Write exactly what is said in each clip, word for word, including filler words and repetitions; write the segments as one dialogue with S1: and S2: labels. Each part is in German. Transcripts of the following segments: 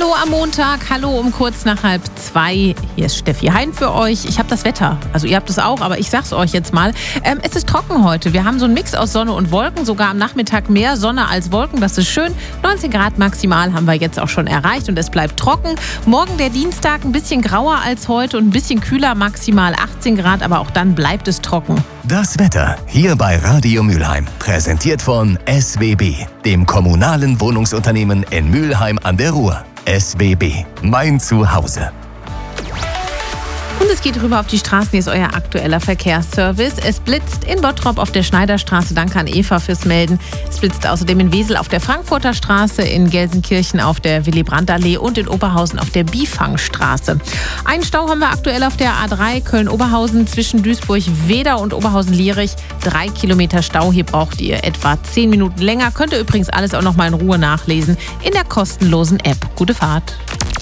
S1: Hallo am Montag, hallo um kurz nach halb zwei. Hier ist Steffi Hein für euch. Ich habe das Wetter, also ihr habt es auch, aber ich sag's euch jetzt mal. Ähm, es ist trocken heute. Wir haben so einen Mix aus Sonne und Wolken, sogar am Nachmittag mehr Sonne als Wolken. Das ist schön. neunzehn Grad maximal haben wir jetzt auch schon erreicht und es bleibt trocken. Morgen der Dienstag ein bisschen grauer als heute und ein bisschen kühler, maximal achtzehn Grad, aber auch dann bleibt es trocken.
S2: Das Wetter hier bei Radio Mülheim, präsentiert von S W B, dem kommunalen Wohnungsunternehmen in Mülheim an der Ruhr. S W B, mein Zuhause.
S1: Und es geht rüber auf die Straßen, hier ist euer aktueller Verkehrsservice. Es blitzt in Bottrop auf der Schneiderstraße, danke an Eva fürs Melden. Es blitzt außerdem in Wesel auf der Frankfurter Straße, in Gelsenkirchen auf der Willy-Brandt-Allee und in Oberhausen auf der Bifangstraße. Einen Stau haben wir aktuell auf der A drei Köln-Oberhausen zwischen Duisburg-Weder und Oberhausen-Lierich. Drei Kilometer Stau, hier braucht ihr etwa zehn Minuten länger. Könnt ihr übrigens alles auch noch mal in Ruhe nachlesen in der kostenlosen App. Gute Fahrt.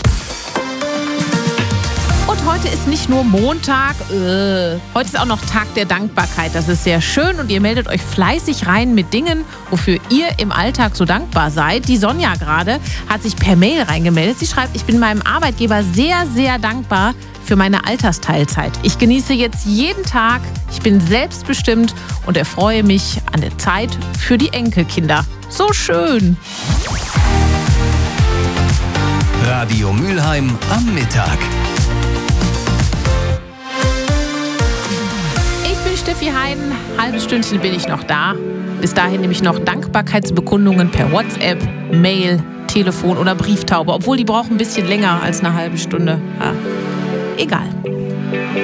S1: Und heute ist nicht nur Montag, äh, heute ist auch noch Tag der Dankbarkeit. Das ist sehr schön und ihr meldet euch fleißig rein mit Dingen, wofür ihr im Alltag so dankbar seid. Die Sonja gerade hat sich per Mail reingemeldet. Sie schreibt, ich bin meinem Arbeitgeber sehr, sehr dankbar für meine Altersteilzeit. Ich genieße jetzt jeden Tag, ich bin selbstbestimmt und erfreue mich an der Zeit für die Enkelkinder. So schön!
S2: Radio Mülheim am Mittag.
S1: Steffi Hein, halbes Stündchen bin ich noch da. Bis dahin nehme ich noch Dankbarkeitsbekundungen per WhatsApp, Mail, Telefon oder Brieftaube. Obwohl, die brauchen ein bisschen länger als eine halbe Stunde. Ja, egal.